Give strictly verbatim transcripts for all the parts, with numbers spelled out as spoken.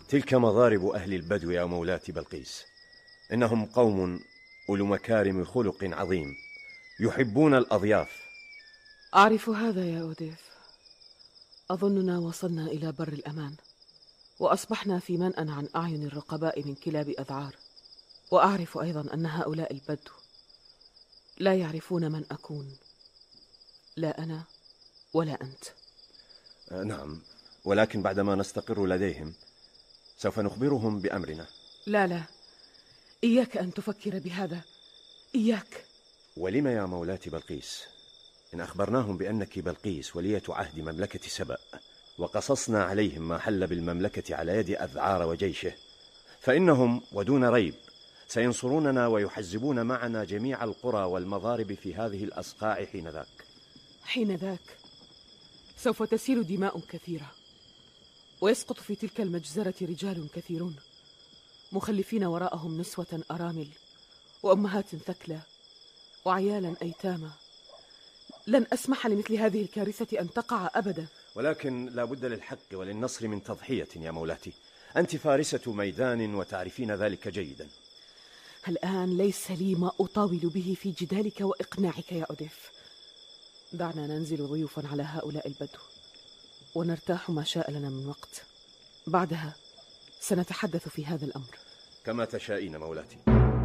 تلك مضارب أهل البدو يا مولاتي بلقيس، إنهم قوم أولو مكارم خلق عظيم، يحبون الأضياف. أعرف هذا يا أوديف. أظننا وصلنا إلى بر الأمان، وأصبحنا في منأى عن أعين الرقباء من كلاب أذعار. وأعرف أيضا أن هؤلاء البدو لا يعرفون من أكون، لا أنا ولا أنت. آه نعم، ولكن بعدما نستقر لديهم سوف نخبرهم بأمرنا. لا لا، إياك أن تفكر بهذا، إياك. ولم يا مولاتي بلقيس؟ إن أخبرناهم بأنك بلقيس ولية عهد مملكة سبأ، وقصصنا عليهم ما حل بالمملكة على يد أذعار وجيشه، فإنهم ودون ريب سينصروننا ويحزبون معنا جميع القرى والمضارب في هذه الأصقاع حين ذاك. حين ذاك سوف تسيل دماء كثيرة، ويسقط في تلك المجزرة رجال كثيرون، مخلفين وراءهم نسوة أرامل وأمهات ثكلى وعيالا أيتاما. لن أسمح لمثل هذه الكارثة أن تقع أبدا. ولكن لا بد للحق وللنصر من تضحية يا مولاتي، أنت فارسة ميدان وتعرفين ذلك جيدا. الآن ليس لي ما أطاول به في جدالك وإقناعك يا أوديف. دعنا ننزل ضيوفا على هؤلاء البدو ونرتاح ما شاء لنا من وقت، بعدها سنتحدث في هذا الأمر. كما تشائين مولاتي.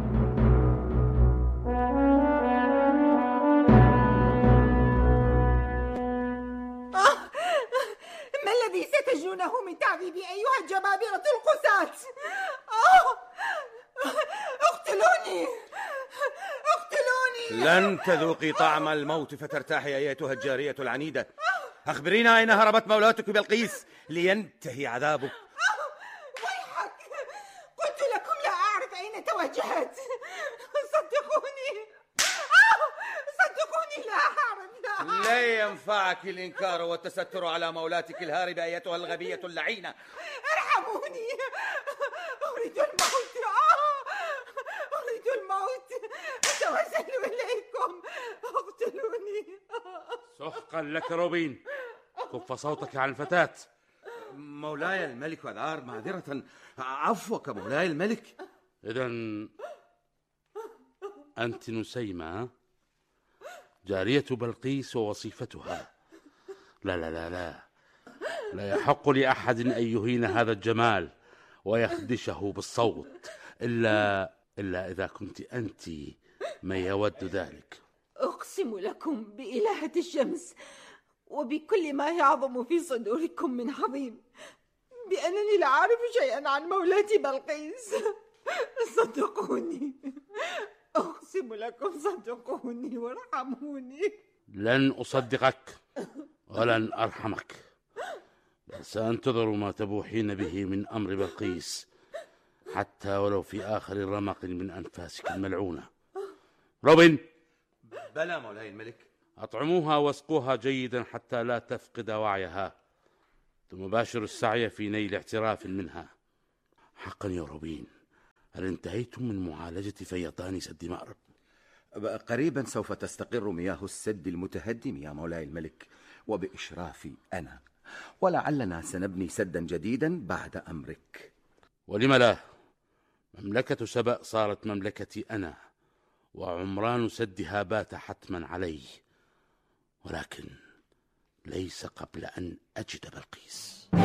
ما الذي ستجنونه من تعذيبي أيها الجبابرة القساة؟ آه! اقتلوني اقتلوني. لن تذوقي طعم الموت فترتاحي أيتها الجارية العنيدة. أخبرينا أين هربت مولاتك بلقيس لينتهي عذابك. ويحك، قلت لكم لا أعرف أين توجهت. صدقوني صدقوني لا أعرف. لا, لا ينفعك الإنكار والتستر على مولاتك الهاربة أيتها الغبية اللعينة. ارحموني، أريد الموت، أريد الموت، أتوسل إليكم، اقتلوني. سحقا لك روبين، كف صوتك عن الفتاة. مولاي الملك أذعار، معذرة، عفوك مولاي الملك. إذن أنت نسيمة، جارية بلقيس ووصيفتها. لا لا لا لا لا يحق لأحد أن يهين هذا الجمال ويخدشه بالصوت، إلا إلا إذا كنت أنت من يود ذلك. أقسم لكم بإلهة الشمس وبكل ما يعظم في صدوركم من عظيم بأنني لا أعرف شيئا عن مولاتي بلقيس. صدقوني، أقسم لكم، صدقوني وارحموني. لن أصدقك ولن أرحمك، بل سأنتظر ما تبوحين به من أمر بلقيس، حتى ولو في آخر رمق من أنفاسك الملعونة. روبن. بلى مولاي الملك. أطعموها واسقوها جيدا حتى لا تفقد وعيها، ثم باشروا السعي في نيل اعتراف منها. حقا يا روبين، هل انتهيتم من معالجة فيضان سد مأرب؟ قريبا سوف تستقر مياه السد المتهدم يا مولاي الملك، وبإشرافي أنا، ولعلنا سنبني سدا جديدا بعد أمرك. ولم لا؟ مملكة سبأ صارت مملكتي أنا، وعمران سدها بات حتما علي، ولكن ليس قبل أن أجد بلقيس.